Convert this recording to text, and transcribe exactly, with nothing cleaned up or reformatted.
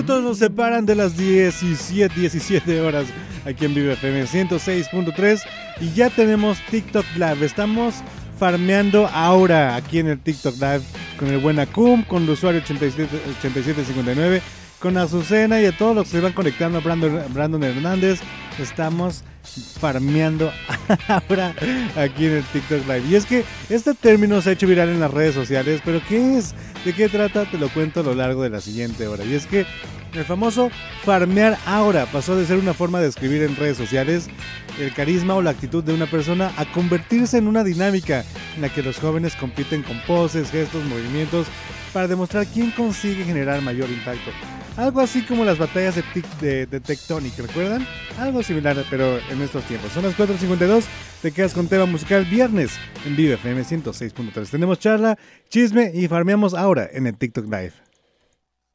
Todos nos separan de las diecisiete, diecisiete horas aquí en Vive F M ciento seis punto tres y ya tenemos TikTok Live. Estamos farmeando ahora aquí en el TikTok Live con el buen Akum, con el usuario ochenta y siete, ochenta y siete cincuenta y nueve, con Azucena y a todos los que se van conectando, Brandon, Brandon Hernández. Estamos farmeando ahora aquí en el TikTok Live. Y es que este término se ha hecho viral en las redes sociales, pero ¿qué es? ¿De qué trata? Te lo cuento a lo largo de la siguiente hora. Y es que el famoso farmear ahora pasó de ser una forma de escribir en redes sociales el carisma o la actitud de una persona a convertirse en una dinámica en la que los jóvenes compiten con poses, gestos, movimientos para demostrar quién consigue generar mayor impacto. Algo así como las batallas de, tic, de, de Tectonic, ¿recuerdan? Algo similar, pero en estos tiempos. Son las cuatro cincuenta y dos, te quedas con tema musical viernes en Vive F M ciento seis punto tres. Tenemos charla, chisme y farmeamos ahora en el TikTok Live.